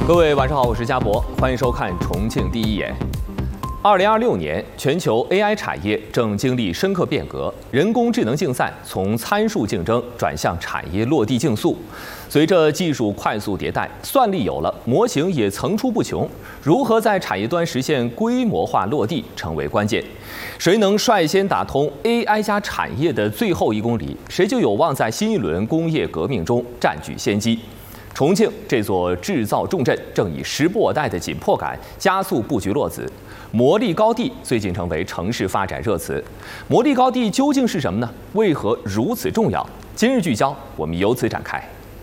各位晚上好，我是嘉博，欢迎收看《重庆第一眼》。2026年，全球 AI 产业正经历深刻变革，人工智能竞赛从参数竞争转向产业落地竞速。随着技术快速迭代，算力有了，模型也层出不穷，如何在产业端实现规模化落地成为关键。谁能率先打通 AI 加产业的最后1公里，谁就有望在新一轮工业革命中占据先机。重庆这座制造重镇正以时不我待的紧迫感加速布局落子。魔力高地最近成为城市发展热词。魔力高地究竟是什么呢？为何如此重要？今日聚焦，我们由此展开。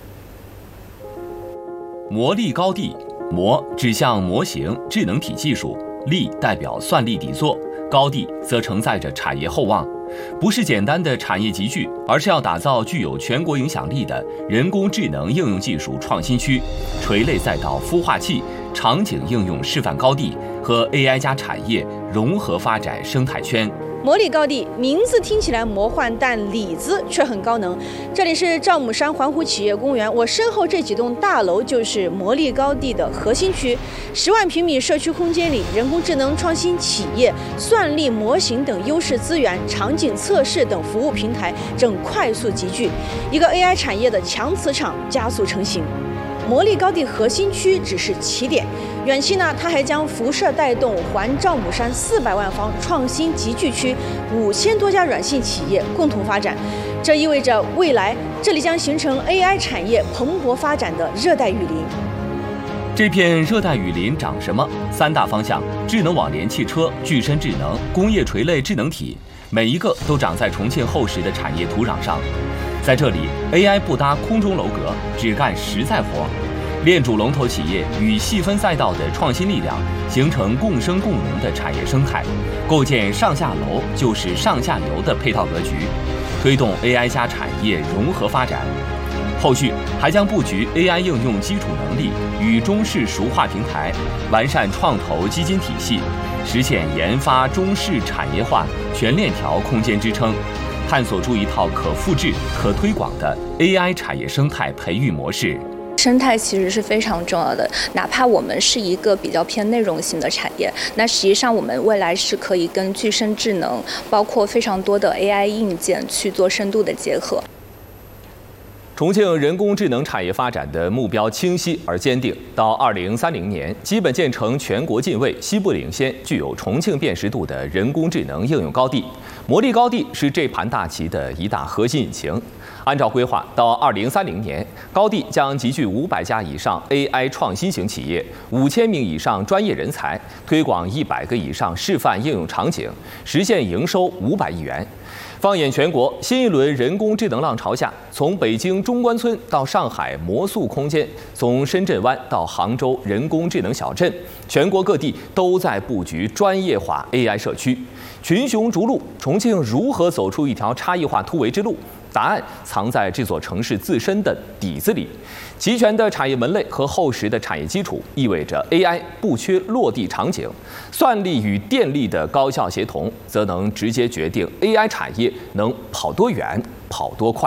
魔力高地，魔指向模型、智能体技术，力代表算力底座，高地则承载着产业厚望。不是简单的产业集聚，而是要打造具有全国影响力的人工智能应用技术创新区、垂类赛道孵化器、场景应用示范高地和 AI 加产业融合发展生态圈。 魔力高地名字听起来魔幻，但里子却很高能。这里是赵母山环湖企业公园，我身后这几栋大楼就是魔力高地的核心区。10万平米社区空间里，人工智能创新企业、算力模型等优势资源、场景测试等服务平台正快速集聚，一个 AI 产业的强磁场加速成型。魔力高地核心区只是起点，远期呢，它还将辐射带动环赵母山400万方创新集聚区5000多家软性企业共同发展。这意味着未来这里将形成 AI 产业蓬勃发展的热带雨林。 这片热带雨林长什么？3大方向：智能网联汽车、具身智能、工业垂类智能体，每一个都长在重庆厚实的产业土壤上。在这里 ，AI 不搭空中楼阁，只干实在活。链主龙头企业与细分赛道的创新力量，形成共生共荣的产业生态，构建上下楼就是上下游的配套格局，推动 AI 加产业融合发展。后续还将布局 AI 应用基础能力与中式熟化平台，完善创投基金体系，实现研发中式产业化全链条空间支撑。探索出一套可复制、可推广的 AI 产业生态培育模式。 生态其实是非常重要的，哪怕我们是一个比较偏内容型的产业，那实际上我们未来是可以跟具身智能，包括非常多的 AI 硬件去做深度的结合。 重庆人工智能产业发展的目标清晰而坚定，到2030年，基本建成全国近卫、西部领先、具有重庆辨识度的人工智能应用高地。魔力高地是这盘大棋的一大核心引擎。按照规划，到2030年，高地将集聚500家以上 AI 创新型企业，5000名以上专业人才，推广100个以上示范应用场景，实现营收500亿元。放眼全国，新一轮人工智能浪潮下，从北京中关村到上海魔速空间，从深圳湾到杭州人工智能小镇，全国各地都在布局专业化 AI 社区。群雄逐鹿，重庆如何走出一条差异化突围之路？答案藏在这座城市自身的底子里。齐全的产业门类和厚实的产业基础，意味着 AI 不缺落地场景。算力与电力的高效协同，则能直接决定 AI 产业能跑多远、跑多快。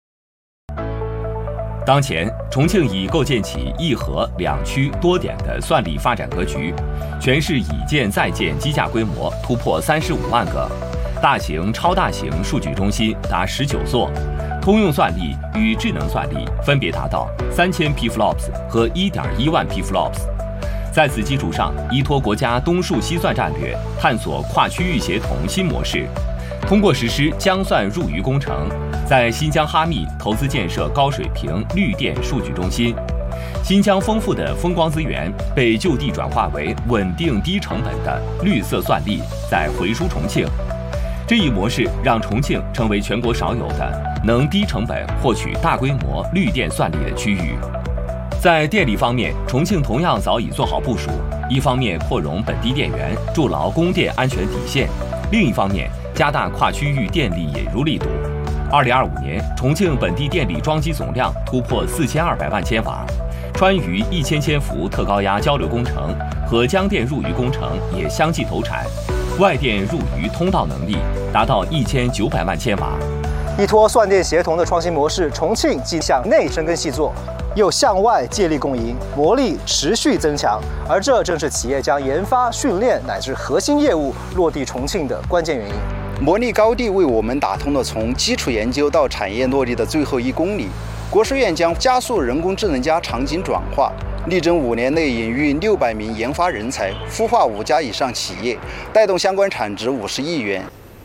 当前，重庆已构建起一核2区多点的算力发展格局，全市已建在建机架规模突破35万个。大型、超大型数据中心达19座，通用算力与智能算力分别达到3000 PFLOPS 和1.1万 PFLOPS。在此基础上，依托国家东数西算战略，探索跨区域协同新模式，通过实施疆算入渝工程，在新疆哈密投资建设高水平绿电数据中心。新疆丰富的风光资源被就地转化为稳定低成本的绿色算力，再回输重庆。这一模式让重庆成为全国少有的能低成本获取大规模绿电算力的区域。在电力方面，重庆同样早已做好部署，一方面扩容本地电源，筑牢供电安全底线；另一方面，加大跨区域电力引入力度。2025年，重庆本地电力装机总量突破4200万千瓦，川渝1000千伏特高压交流工程和江电入渝工程也相继投产。外电入渝通道能力达到1900万千瓦。 依托算电协同的创新模式，重庆既向内深耕细作， 又向外借力共赢，魔力持续增强。而这正是企业将研发、训练乃至核心业务落地重庆的关键原因。 魔力高地为我们打通了从基础研究到产业落地的最后1公里。国师院将加速人工智能加场景转化，力争5年内引入600名研发人才，孵化5家以上企业，带动相关产值50亿元。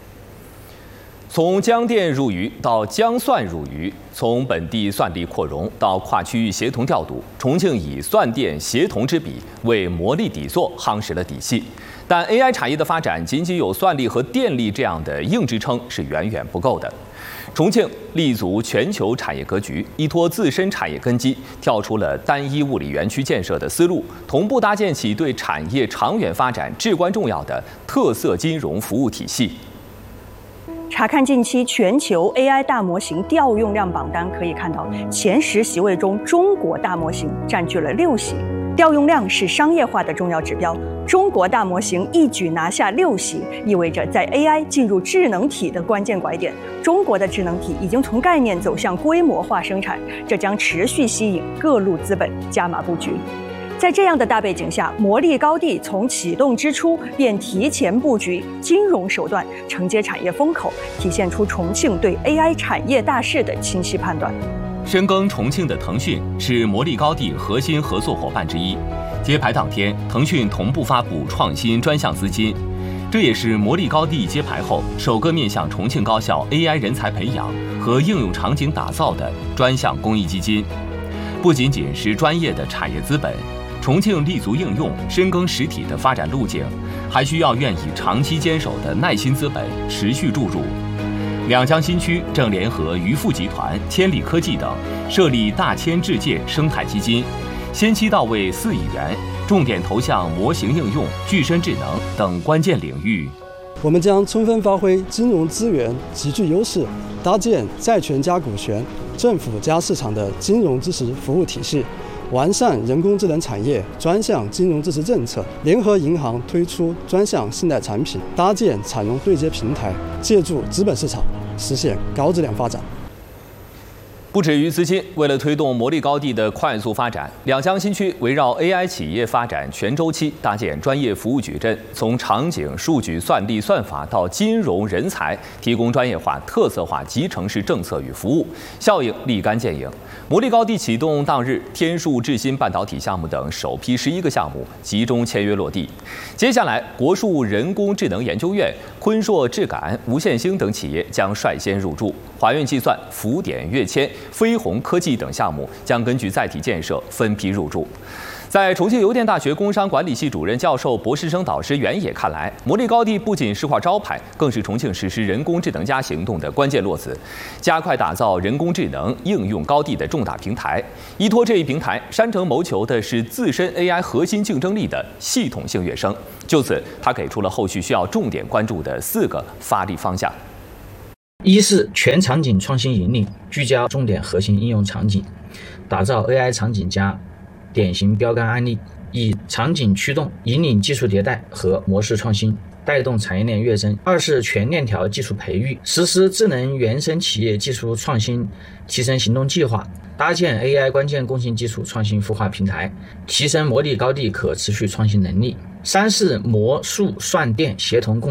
从江电入渝到江算入渝，从本地算力扩容到跨区域协同调度，重庆以算电协同之笔为魔力底座夯实了底气。但 AI 产业的发展仅仅有算力和电力这样的硬支撑是远远不够的。重庆立足全球产业格局，依托自身产业根基，跳出了单一物理园区建设的思路，同步搭建起对产业长远发展至关重要的特色金融服务体系。 查看近期全球 AI 大模型调用量榜单，可以看到前10席位中，中国大模型占据了6席。调用量是商业化的重要指标，中国大模型一举拿下6席，意味着在 AI 进入智能体的关键拐点，中国的智能体已经从概念走向规模化生产，这将持续吸引各路资本加码布局。在这样的大背景下，魔力高地从启动之初便提前布局金融手段，承接产业风口，体现出重庆对 AI 产业大势的清晰判断。 深耕重庆的腾讯是魔力高地核心合作伙伴之一。揭牌当天，腾讯同步发布创新专项资金，这也是魔力高地揭牌后首个面向重庆高校 AI 人才培养和应用场景打造的专项公益基金。不仅仅是专业的产业资本，重庆立足应用、深耕实体的发展路径，还需要愿意长期坚守的耐心资本持续注入。两江新区正联合渔富集团、千里科技等设立大千智界生态基金，先期到位4亿元，重点投向模型应用、具身智能等关键领域。 我们将充分发挥金融资源极具优势，搭建债权加股权、政府加市场的金融支持服务体系，完善人工智能产业专项金融支持政策，联合银行推出专项信贷产品，搭建产融对接平台，借助资本市场实现高质量发展。 不止于资金，为了推动魔力高地的快速发展，两江新区围绕 AI 企业发展全周期搭建专业服务矩阵，从场景、数据、算力、算法到金融人才，提供专业化、特色化集成式政策与服务，效应立竿见影。魔力高地启动当日，天数智新半导体项目等首批11个项目集中签约落地。接下来，国树人工智能研究院、昆硕智感、无线星等企业将率先入驻，华润计算、福典跃迁、飞鸿科技等项目将根据载体建设分批入驻。在重庆邮电大学工商管理系主任教授、博士生导师袁野看来，魔力高地不仅是块招牌，更是重庆实施人工智能加行动的关键落子，加快打造人工智能应用高地的重大平台。依托这一平台，山城谋求的是自身 AI 核心竞争力的系统性跃升。就此，他给出了后续需要重点关注的4个发力方向。 一是全场景创新引领，聚焦重点核心应用场景，打造 AI 场景加典型标杆案例，以场景驱动引领技术迭代和模式创新，带动产业链跃升。二是全链条技术培育，实施智能原生企业技术创新提升行动计划，搭建 AI 关键共性技术创新孵化平台，提升魔力高地可持续创新能力。三是模数算电协同共